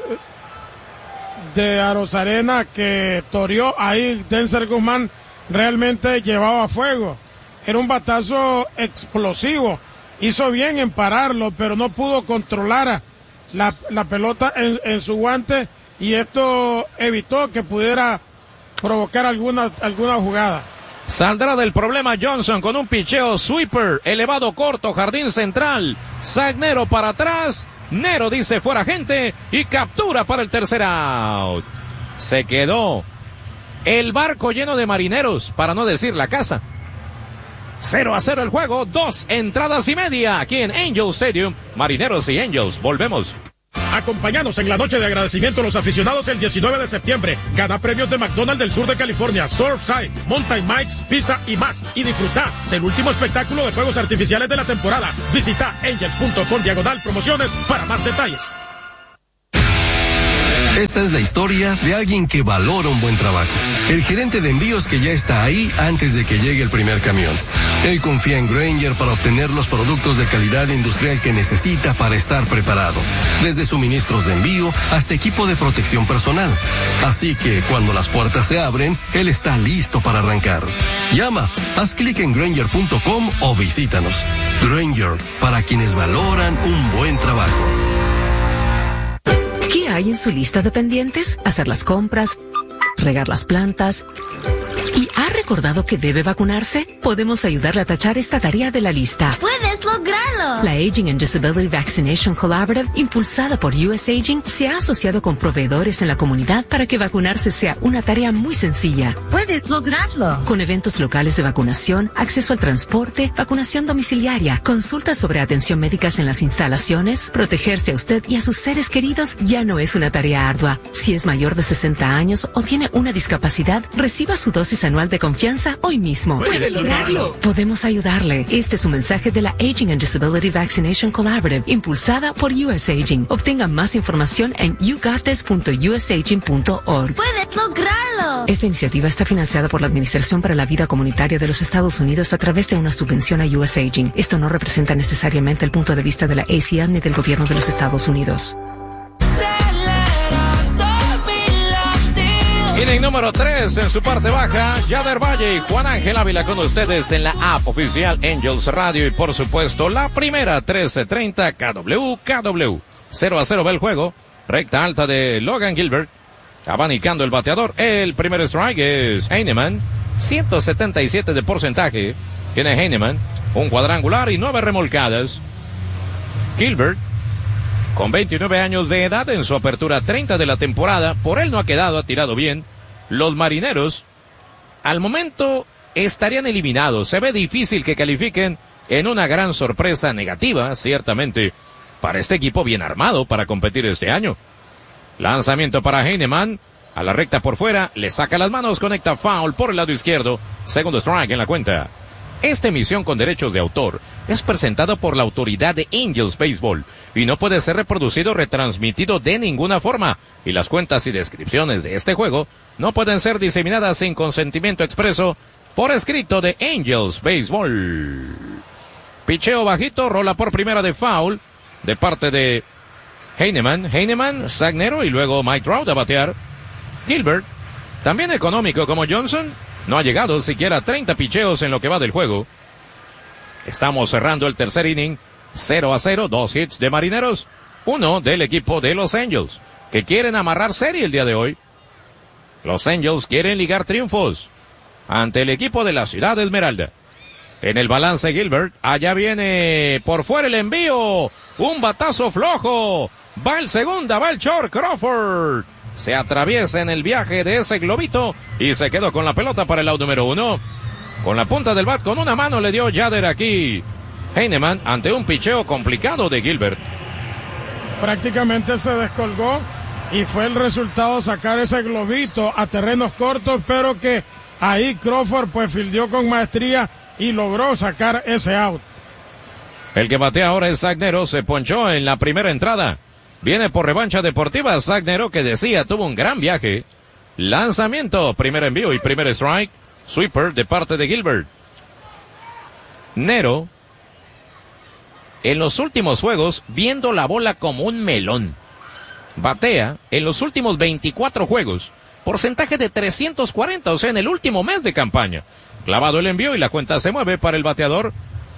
Arozarena que toreó ahí Denzer Guzmán realmente llevaba fuego. Era un batazo explosivo. Hizo bien en pararlo, pero no pudo controlar la pelota en su guante, y esto evitó que pudiera provocar alguna jugada. Saldrá del problema Johnson con un picheo sweeper, elevado corto, jardín central. Zach Nero para atrás. Nero dice fuera gente y captura para el tercer out. Se quedó el barco lleno de marineros, para no decir la casa. 0-0 el juego, 2 entradas y media aquí en Angel Stadium. Marineros y Angels, volvemos. Acompáñanos en la noche de agradecimiento a los aficionados el 19 de septiembre. Gana premios de McDonald's del sur de California, Surfside, Mountain Mike's, Pizza y más. Y disfruta del último espectáculo de fuegos artificiales de la temporada. Visita angels.com/promociones para más detalles. Esta es la historia de alguien que valora un buen trabajo. El gerente de envíos que ya está ahí antes de que llegue el primer camión. Él confía en Grainger para obtener los productos de calidad industrial que necesita para estar preparado. Desde suministros de envío hasta equipo de protección personal. Así que cuando las puertas se abren, él está listo para arrancar. Llama, haz clic en Grainger.com o visítanos. Grainger, para quienes valoran un buen trabajo. ¿Qué hay en su lista de pendientes? Hacer las compras, regar las plantas. ¿Y ha recordado que debe vacunarse? Podemos ayudarle a tachar esta tarea de la lista. ¡Puedes lograrlo! La Aging and Disability Vaccination Collaborative, impulsada por US Aging, se ha asociado con proveedores en la comunidad para que vacunarse sea una tarea muy sencilla. ¡Puedes lograrlo! Con eventos locales de vacunación, acceso al transporte, vacunación domiciliaria, consultas sobre atención médicas en las instalaciones, protegerse a usted y a sus seres queridos ya no es una tarea ardua. Si es mayor de 60 años o tiene una discapacidad, reciba su dosis anual de confianza hoy mismo. ¡Puede lograrlo! Podemos ayudarle. Este es un mensaje de la Aging and Disability Vaccination Collaborative, impulsada por US Aging. Obtenga más información en yougottes.usaging.org. ¡Puedes lograrlo! Esta iniciativa está financiada por la Administración para la Vida Comunitaria de los Estados Unidos a través de una subvención a US Aging. Esto no representa necesariamente el punto de vista de la ACL ni del gobierno de los Estados Unidos. Inning número 3 en su parte baja, Yader Valle y Juan Ángel Ávila con ustedes en la app oficial Angels Radio y por supuesto la primera 13:30 KW. 0-0 va el juego, recta alta de Logan Gilbert, abanicando el bateador. El primer strike es Heinemann, 177 de porcentaje, tiene Heinemann, un cuadrangular y 9 remolcadas. Gilbert, con 29 años de edad en su apertura 30 de la temporada, por él no ha quedado, ha tirado bien. Los Marineros, al momento, estarían eliminados. Se ve difícil que califiquen en una gran sorpresa negativa, ciertamente, para este equipo bien armado para competir este año. Lanzamiento para Heinemann, a la recta por fuera, le saca las manos, conecta foul por el lado izquierdo, segundo strike en la cuenta. Esta emisión con derechos de autor es presentada por la autoridad de Angels Baseball y no puede ser reproducido o retransmitido de ninguna forma, y las cuentas y descripciones de este juego no pueden ser diseminadas sin consentimiento expreso por escrito de Angels Baseball. Picheo bajito, rola por primera de foul de parte de Heinemann, Zach Nero y luego Mike Trout a batear. Gilbert, también económico como Johnson, no ha llegado siquiera a 30 picheos en lo que va del juego. Estamos cerrando el tercer inning. 0-0, 2 hits de Marineros, 1 del equipo de Los Angels, que quieren amarrar serie el día de hoy. Los Angels quieren ligar triunfos ante el equipo de la Ciudad Esmeralda. En el balance Gilbert, allá viene por fuera el envío. Un batazo flojo. Va el segunda, va el short Crawford. Se atraviesa en el viaje de ese globito y se quedó con la pelota para el out número 1. Con la punta del bat, con una mano le dio Yader aquí Heinemann ante un picheo complicado de Gilbert. Prácticamente se descolgó y fue el resultado sacar ese globito a terrenos cortos, pero que ahí Crawford pues fildeó con maestría y logró sacar ese out. El que batea ahora es Zach Nero, se ponchó en la primera entrada. Viene por revancha deportiva Zach Nero, que decía tuvo un gran viaje. Lanzamiento, primer envío y primer strike. Sweeper de parte de Gilbert. Nero, en los últimos juegos, viendo la bola como un melón. Batea en los últimos 24 juegos. Porcentaje de 340, o sea, en el último mes de campaña. Clavado el envío y la cuenta se mueve para el bateador.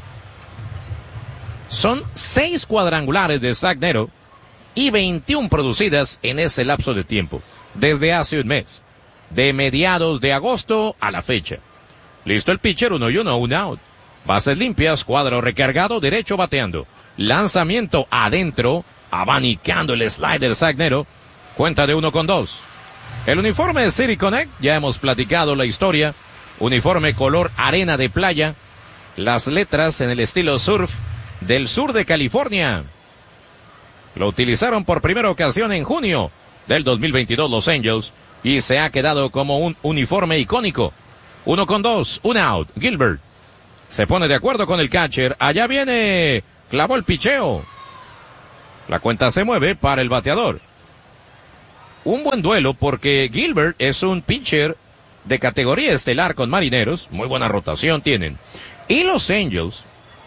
Son 6 cuadrangulares de Zach Nero y 21 producidas en ese lapso de tiempo, desde hace un mes, de mediados de agosto a la fecha. Listo el pitcher, 1-1, un out. Bases limpias, cuadro recargado, derecho bateando. Lanzamiento adentro, abanicando el slider Zach Nero. Cuenta de 1-2. El uniforme de City Connect, ya hemos platicado la historia. Uniforme color arena de playa. Las letras en el estilo surf del sur de California. Lo utilizaron por primera ocasión en junio del 2022 Los Angels y se ha quedado como un uniforme icónico. 1-2, un out. Gilbert se pone de acuerdo con el catcher. Allá viene, clavó el picheo. La cuenta se mueve para el bateador. Un buen duelo porque Gilbert es un pitcher de categoría estelar con Marineros. Muy buena rotación tienen. Y Los Angels,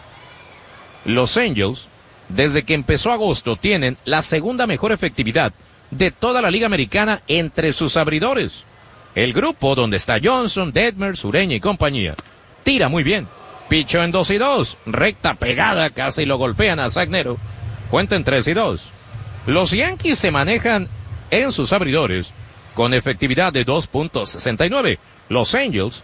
desde que empezó agosto, tienen la segunda mejor efectividad de toda la Liga Americana entre sus abridores. El grupo donde está Johnson, Detmers, Ureña y compañía tira muy bien. Picho en 2-2, recta pegada, casi lo golpean a Zach Nero. Cuenta en 3-2. Los Yankees se manejan en sus abridores con efectividad de 2.69. Los Angels,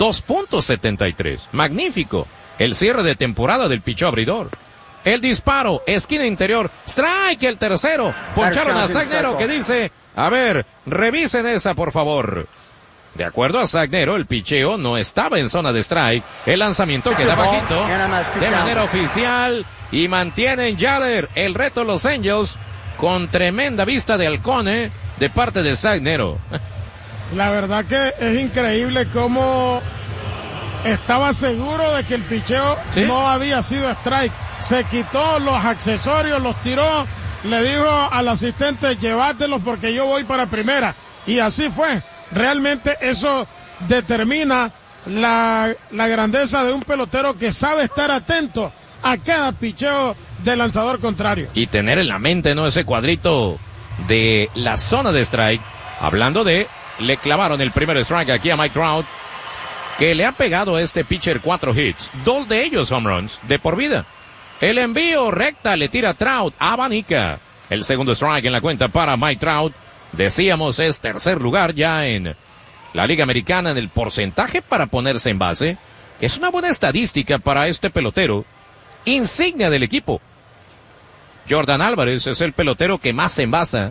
2.73. Magnífico el cierre de temporada del pichó abridor. El disparo, esquina interior, strike, el tercero. Poncharon a Zach Nero que dice, a ver, revisen esa por favor. De acuerdo a Zach Nero, el picheo no estaba en zona de strike. El lanzamiento queda bajito de manera oficial y mantienen Yaller el reto Los Angels con tremenda vista de halcón de parte de Zach Nero. La verdad que es increíble cómo estaba seguro de que el picheo no había sido strike. Se quitó los accesorios, los tiró, le dijo al asistente, llévatelos porque yo voy para primera. Y así fue. Realmente eso determina la grandeza de un pelotero que sabe estar atento a cada picheo del lanzador contrario. Y tener en la mente, ¿no?, ese cuadrito de la zona de strike. Hablando de, le clavaron el primer strike aquí a Mike Trout, que le ha pegado a este pitcher 4 hits, 2 de ellos home runs de por vida. El envío recta le tira a Trout, abanica. El segundo strike en la cuenta para Mike Trout. Decíamos, es tercer lugar ya en la Liga Americana en el porcentaje para ponerse en base. Es una buena estadística para este pelotero, insignia del equipo. Jordan Álvarez es el pelotero que más se envasa.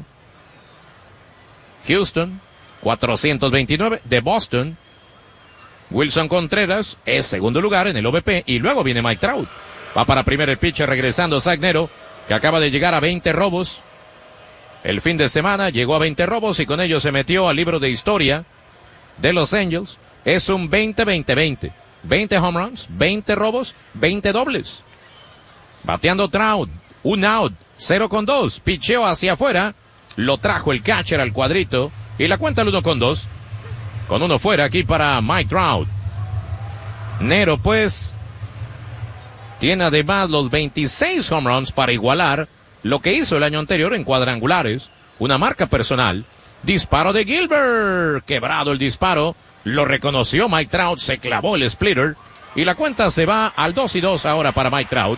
Houston, 429 de Boston. Wilson Contreras es segundo lugar en el OVP y luego viene Mike Trout. Va para primer el pitcher regresando Zach Nero, que acaba de llegar a 20 robos. El fin de semana llegó a 20 robos y con ello se metió al libro de historia de Los Angels. Es un 20-20-20. 20 home runs, 20 robos, 20 dobles. Bateando Trout, un out, 0-2. Picheo hacia afuera. Lo trajo el catcher al cuadrito y la cuenta al 1-2. Con uno fuera aquí para Mike Trout. Nero pues tiene además los 26 home runs para igualar lo que hizo el año anterior en cuadrangulares, una marca personal. Disparo de Gilbert, quebrado el disparo, lo reconoció Mike Trout, se clavó el splitter y la cuenta se va al 2-2 ahora para Mike Trout.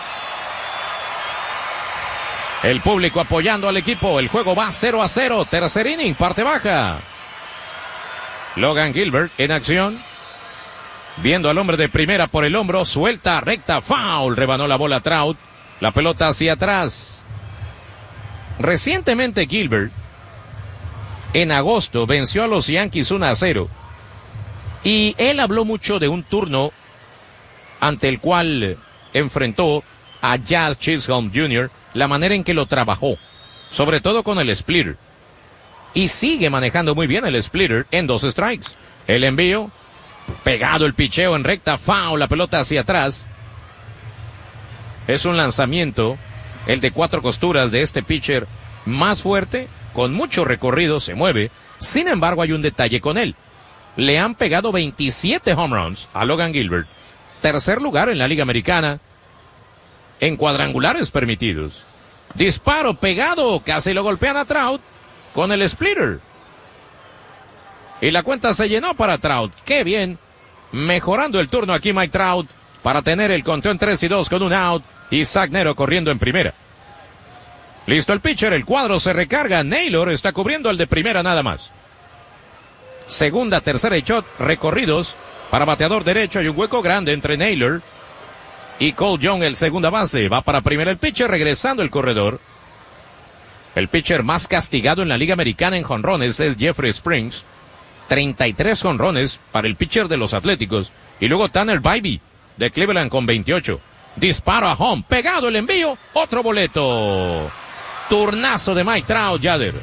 El público apoyando al equipo, el juego va 0-0, tercer inning, parte baja. Logan Gilbert en acción, viendo al hombre de primera por el hombro, suelta recta, foul, rebanó la bola Trout. La pelota hacia atrás. Recientemente Gilbert, en agosto, venció a los Yankees 1-0. Y él habló mucho de un turno ante el cual enfrentó a Jazz Chisholm Jr., la manera en que lo trabajó, sobre todo con el splitter. Y sigue manejando muy bien el splitter en 2 strikes. El envío, pegado el picheo en recta, foul, la pelota hacia atrás. Es un lanzamiento, el de 4 costuras de este pitcher más fuerte, con mucho recorrido, se mueve. Sin embargo, hay un detalle con él. Le han pegado 27 home runs a Logan Gilbert. Tercer lugar en la Liga Americana en cuadrangulares permitidos. Disparo pegado, casi lo golpean a Trout con el splitter. Y la cuenta se llenó para Trout. ¡Qué bien! Mejorando el turno aquí Mike Trout para tener el conteo en 3-2 con un out y Zach Nero corriendo en primera. Listo el pitcher, el cuadro se recarga. Naylor está cubriendo al de primera nada más. Segunda, tercera y shot recorridos Para bateador derecho hay un hueco grande entre Naylor y Cole Young, el segunda base. Va para primera el pitcher, regresando el corredor. El pitcher más castigado en la Liga Americana en jonrones es Jeffrey Springs. 33 jonrones para el pitcher de los Atléticos. Y luego Tanner Bybee de Cleveland con 28. Disparo a home, pegado el envío, otro boleto. Turnazo de Mike Trout, Yader.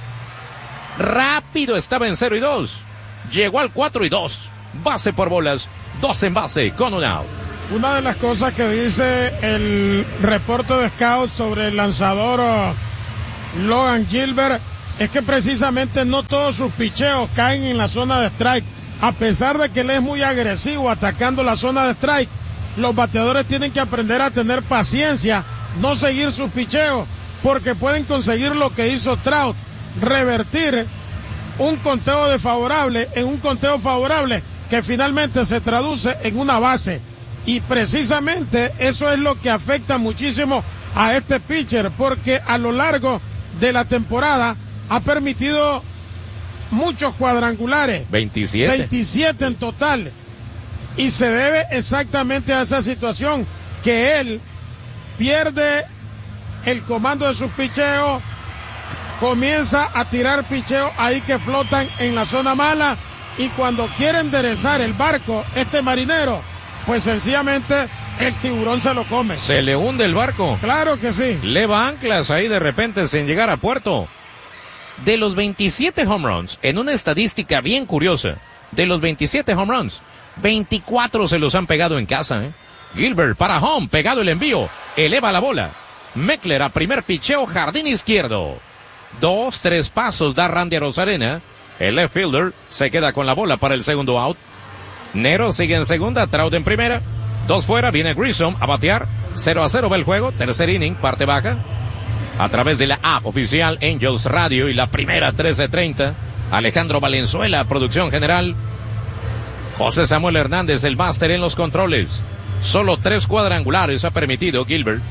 Rápido estaba en 0-2. Llegó al 4-2. Base por bolas, 2 en base con un out. Una de las cosas que dice el reporte de scout sobre el lanzador Logan Gilbert es que precisamente no todos sus picheos caen en la zona de strike. A pesar de que él es muy agresivo atacando la zona de strike, los bateadores tienen que aprender a tener paciencia, no seguir sus picheos, porque pueden conseguir lo que hizo Trout, revertir un conteo desfavorable en un conteo favorable que finalmente se traduce en una base. Y precisamente eso es lo que afecta muchísimo a este pitcher, porque a lo largo de la temporada ha permitido muchos cuadrangulares. 27 en total. Y se debe exactamente a esa situación, que él pierde el comando de sus picheos, comienza a tirar picheos ahí que flotan en la zona mala, y cuando quiere enderezar el barco, este marinero, pues sencillamente el tiburón se lo come. Se le hunde el barco. Claro que sí. Leva anclas ahí de repente sin llegar a puerto. De los 27 home runs, en una estadística bien curiosa, de los 27 home runs, 24 se los han pegado en casa, Gilbert para home, pegado el envío, eleva la bola. Meckler a primer picheo, jardín izquierdo. 2-3 pasos da Randy Arozarena. El left fielder se queda con la bola para el segundo out. Nero sigue en segunda, Trout en primera. 2 fuera, viene Grissom a batear. 0-0 va el juego, tercer inning, parte baja. A través de la app oficial Angels Radio y la primera 13:30. Alejandro Valenzuela, producción general. José Samuel Hernández, el máster en los controles. Solo 3 cuadrangulares ha permitido Gilbert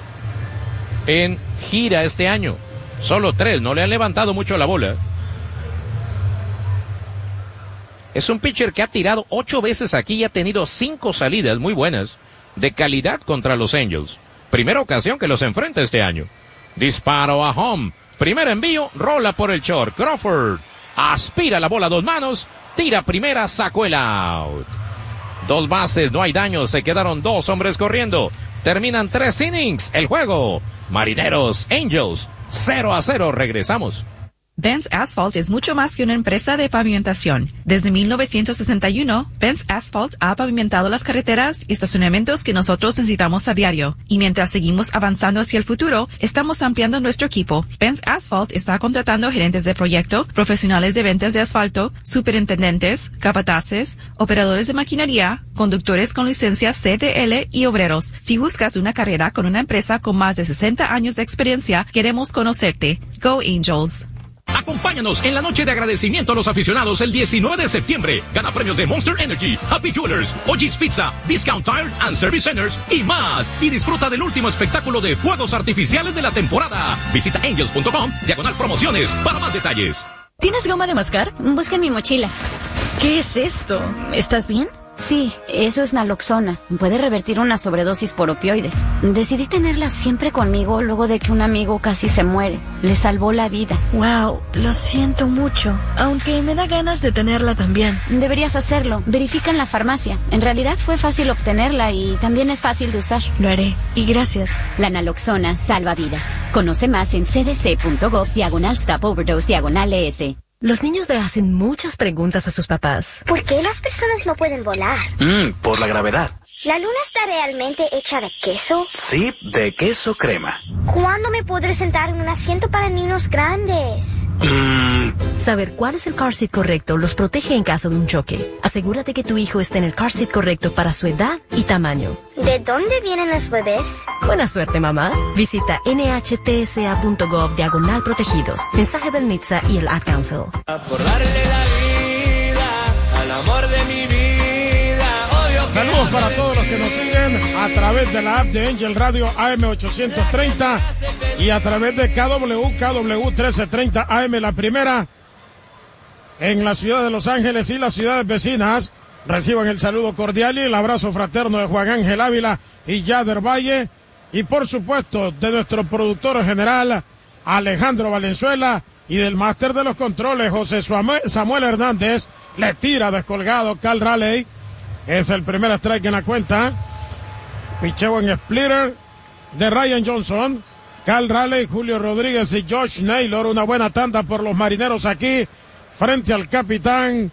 en gira este año. Solo 3, no le han levantado mucho la bola. Es un pitcher que ha tirado 8 veces aquí y ha tenido 5 salidas muy buenas de calidad contra los Angels. Primera ocasión que los enfrenta este año. Disparo a home. Primer envío, rola por el short. Crawford aspira la bola a 2 manos. Tira primera, sacó el out. 2 bases, no hay daño. Se quedaron 2 hombres corriendo. Terminan 3 innings el juego. Marineros, Angels, 0-0. Regresamos. Benz Asphalt es mucho más que una empresa de pavimentación. Desde 1961, Benz Asphalt ha pavimentado las carreteras y estacionamientos que nosotros necesitamos a diario. Y mientras seguimos avanzando hacia el futuro, estamos ampliando nuestro equipo. Benz Asphalt está contratando gerentes de proyecto, profesionales de ventas de asfalto, superintendentes, capataces, operadores de maquinaria, conductores con licencia CDL y obreros. Si buscas una carrera con una empresa con más de 60 años de experiencia, queremos conocerte. Go Angels. Acompáñanos en la noche de agradecimiento a los aficionados el 19 de septiembre. Gana premios de Monster Energy, Happy Jewelers, O'Gee's Pizza, Discount Tire and Service Centers y más. Y disfruta del último espectáculo de fuegos artificiales de la temporada. Visita angels.com/promociones para más detalles. ¿Tienes goma de mascar? Busca en mi mochila. ¿Qué es esto? ¿Estás bien? Sí, eso es naloxona. Puede revertir una sobredosis por opioides. Decidí tenerla siempre conmigo luego de que un amigo casi se muere. Le salvó la vida. Wow, lo siento mucho. Aunque me da ganas de tenerla también. Deberías hacerlo. Verifica en la farmacia. En realidad fue fácil obtenerla y también es fácil de usar. Lo haré. Y gracias. La naloxona salva vidas. Conoce más en cdc.gov/stop-overdose/ES. Los niños le hacen muchas preguntas a sus papás. ¿Por qué las personas no pueden volar? Por la gravedad. ¿La luna está realmente hecha de queso? Sí, de queso crema. ¿Cuándo me podré sentar en un asiento para niños grandes? Saber cuál es el car seat correcto los protege en caso de un choque. Asegúrate que tu hijo esté en el car seat correcto para su edad y tamaño. ¿De dónde vienen los bebés? Buena suerte, mamá. Visita nhtsa.gov/protegidos. Mensaje del NHTSA y el Ad Council. Por darle la vida al amor de mi vida. Saludos para todos los que nos siguen a través de la app de Angel Radio AM830 y a través de KW 1330 AM, la primera en la ciudad de Los Ángeles y las ciudades vecinas. Reciban el saludo cordial y el abrazo fraterno de Juan Ángel Ávila y Yader Valle. Y por supuesto de nuestro productor general Alejandro Valenzuela y del máster de los controles José Samuel Hernández. Le tira descolgado Cal Raleigh. Es el primer strike en la cuenta. Picheo en splitter de Ryan Johnson. Cal Raleigh, Julio Rodríguez y Josh Naylor. Una buena tanda por los marineros aquí frente al capitán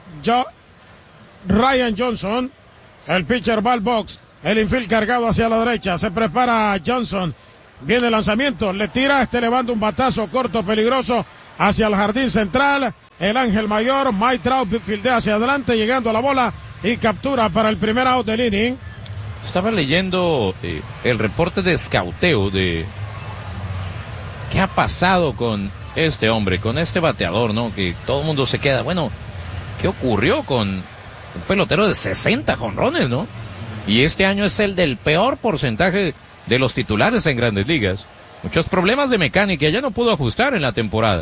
Ryan Johnson. El pitcher va al box. El infield cargado hacia la derecha. Se prepara Johnson. Viene el lanzamiento. Le tira. Elevando un batazo corto peligroso hacia el jardín central. El ángel mayor. Mike Trout fildea hacia adelante llegando a la bola y captura para el primer out del inning. Estaba leyendo el reporte de escauteo de qué ha pasado con este hombre, con este bateador, ¿no? Que todo el mundo se queda, bueno, ¿qué ocurrió con un pelotero de 60 jonrones, ¿no? Y este año es el del peor porcentaje de los titulares en Grandes Ligas. Muchos problemas de mecánica, ya no pudo ajustar en la temporada.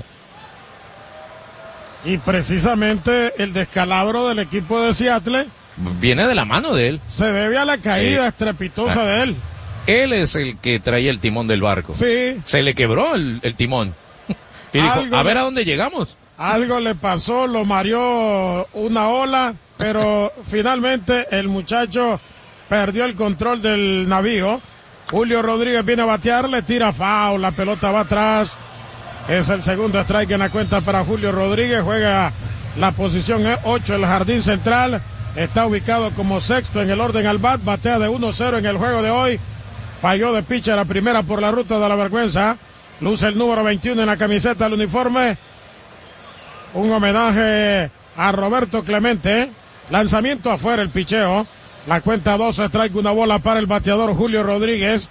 Y precisamente el descalabro del equipo de Seattle viene de la mano de él. Se debe a la caída estrepitosa de él. Él es el que traía el timón del barco. Sí. Se le quebró el timón. Y dijo, a ver a dónde llegamos. Algo le pasó, lo mareó una ola, pero finalmente el muchacho perdió el control del navío. Julio Rodríguez viene a batear, le tira foul, la pelota va atrás. Es el segundo strike en la cuenta para Julio Rodríguez. Juega la posición 8, el jardín central. Está ubicado como sexto en el orden al bat. Batea de 1-0 en el juego de hoy. Falló de pitcher a primera por la ruta de la vergüenza. Luce el número 21 en la camiseta del uniforme. Un homenaje a Roberto Clemente. Lanzamiento afuera el picheo. La cuenta 2, strike, una bola para el bateador Julio Rodríguez.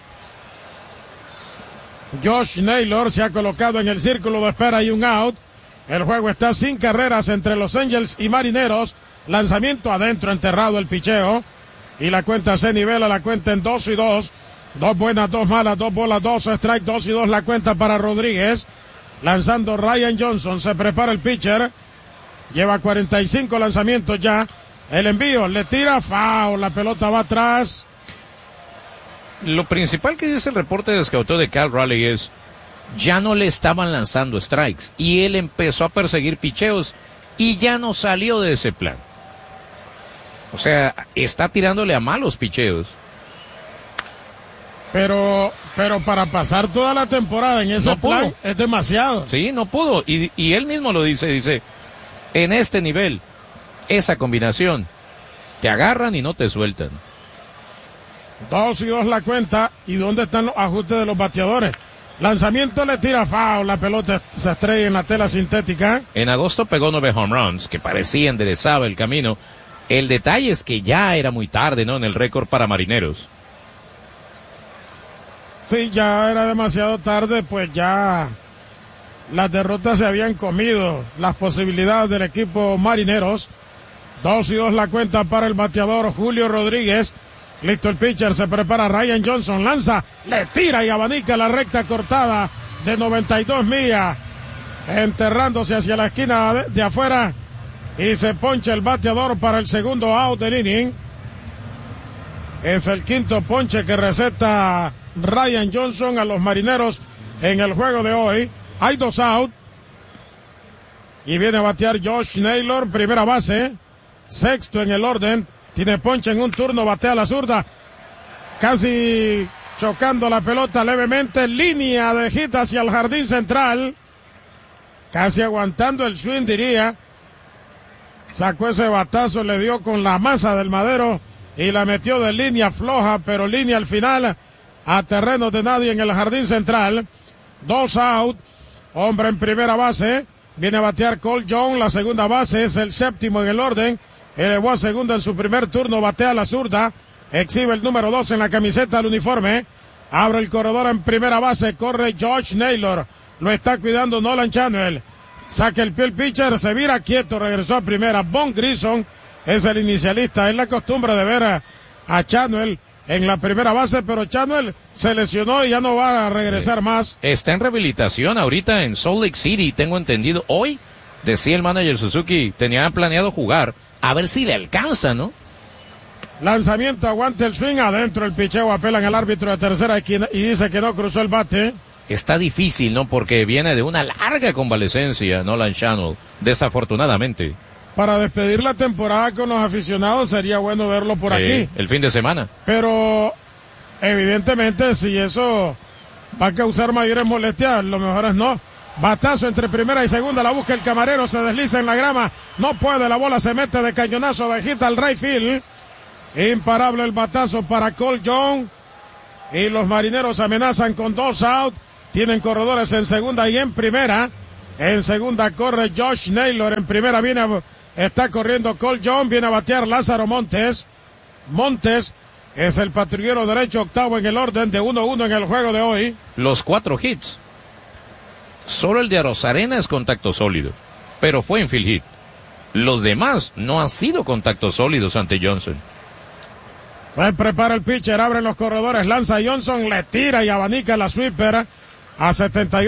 Josh Naylor se ha colocado en el círculo de espera y un out. El juego está sin carreras entre los Angels y Marineros. Lanzamiento adentro, enterrado el picheo. Y la cuenta se nivela, la cuenta en 2-2. 2 buenas, 2 malas, 2 bolas, 2 strike, 2-2 la cuenta para Rodríguez. Lanzando Ryan Johnson, se prepara el pitcher. Lleva 45 lanzamientos ya. El envío, le tira, foul, la pelota va atrás. Lo principal que dice el reporte de escauteo de Cal Raleigh es, ya no le estaban lanzando strikes, y él empezó a perseguir picheos, y ya no salió de ese plan. O sea, está tirándole a malos picheos. Pero para pasar toda la temporada en ese plan es demasiado. Sí, no pudo, y él mismo lo dice, en este nivel, esa combinación, te agarran y no te sueltan. 2-2 la cuenta. ¿Y dónde están los ajustes de los bateadores? Lanzamiento, le tira foul, la pelota se estrella en la tela sintética. En agosto pegó 9 home runs, que parecía enderezaba el camino. El detalle es que ya era muy tarde, ¿no? En el récord para Marineros. Sí, ya era demasiado tarde, pues ya las derrotas se habían comido las posibilidades del equipo Marineros. 2-2 la cuenta para el bateador Julio Rodríguez. Listo el pitcher, se prepara Ryan Johnson, lanza, le tira y abanica la recta cortada de 92 millas, enterrándose hacia la esquina de afuera, y se poncha el bateador para el segundo out del inning. Es el quinto ponche que receta Ryan Johnson a los Marineros en el juego de hoy. Hay 2 out y viene a batear Josh Naylor, primera base, sexto en el orden. Tiene ponche en un turno, batea a la zurda, casi chocando la pelota levemente, línea de hit hacia el jardín central, casi aguantando el swing, diría. Sacó ese batazo, le dio con la masa del madero y la metió de línea floja, pero línea al final a terreno de nadie en el jardín central. 2 out, hombre en primera base, viene a batear Cole Young, la segunda base, es el séptimo en el orden. Elevó a segunda en su primer turno, batea a la zurda, exhibe el número 2 en la camiseta del uniforme, abre el corredor en primera base, corre Josh Naylor, lo está cuidando Nolan Chanuel, saca el pie el pitcher, se vira quieto, regresó a primera. Von Grissom es el inicialista, es la costumbre de ver a Chanuel en la primera base, pero Chanuel se lesionó y ya no va a regresar más. Está en rehabilitación ahorita en Salt Lake City, tengo entendido. Hoy, decía el manager Suzuki, tenía planeado jugar, A ver si le alcanza, ¿no? Lanzamiento, aguante el swing, adentro el picheo, apelan al árbitro de tercera y dice que no cruzó el bate. Está difícil, ¿no? Porque viene de una larga convalecencia, Nolan Schanuel, desafortunadamente. Para despedir la temporada con los aficionados sería bueno verlo por aquí. El fin de semana. Pero, evidentemente, si eso va a causar mayores molestias, lo mejor es no. Batazo entre primera y segunda, la busca el camarero, se desliza en la grama, no puede, la bola se mete de cañonazo de hit al right field. Imparable el batazo para Cole Young. Y los marineros amenazan con 2 out. Tienen corredores en segunda y en primera. En segunda corre Josh Naylor. En primera está corriendo Cole Young. Viene a batear Lázaro Montes. Montes es el patrullero derecho, octavo en el orden, de 1-1 en el juego de hoy. Los 4 hits. Solo el de Arozarena es contacto sólido, pero fue infield hit. Los demás no han sido contactos sólidos ante Johnson. Se prepara el pitcher, abren los corredores, lanza Johnson, le tira y abanica la sweeper a 78.